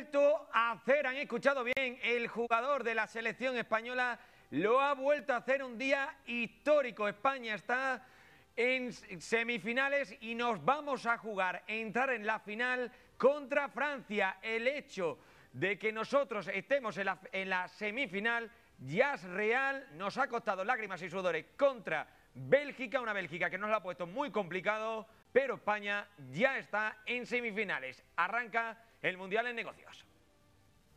vuelto a hacer, han escuchado bien, el jugador de la selección española lo ha vuelto a hacer un día histórico. España está en semifinales y nos vamos a jugar, entrar en la final contra Francia. El hecho de que nosotros estemos en la semifinal ya es real, nos ha costado lágrimas y sudores contra Bélgica, una Bélgica que nos la ha puesto muy complicado, pero España ya está en semifinales. Arranca el Mundial en negocios.